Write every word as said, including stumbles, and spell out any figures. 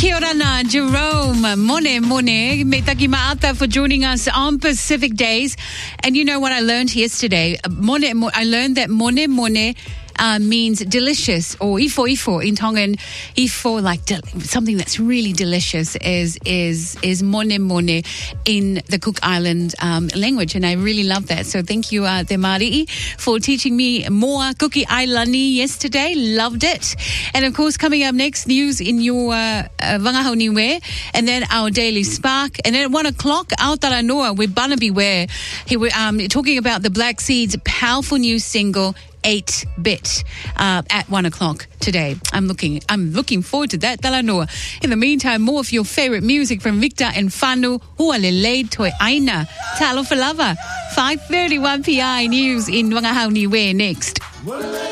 Kia ora na, Jerome. Mone, mone. Me taki ma'ata for joining us on Pacific Days. And you know what I learned yesterday? Mone, mo- I learned that mone, mone uh, means delicious, or ifo, ifo. In Tongan, ifo, like del- something that's really delicious, is is is mone, mone in the Cook Island um, language. And I really love that. So thank you, uh, Te Māri'i, for teaching me more Cookie Islandi yesterday. Loved it. And of course, coming up next, news in your uh, uh, Wangahau Ware, and then our Daily Spark. And then at one o'clock, Aotearoa Noa with Barnaby Ware. He were um, talking about the Black Seeds' powerful new single, eight bit, uh, at one o'clock today. I'm looking I'm looking forward to that. Talanoa. In the meantime, more of your favorite music from Victor and Whanu. Hualelei toi aina. Talo for lava. five thirty-one P I news in Wangahau Ware next.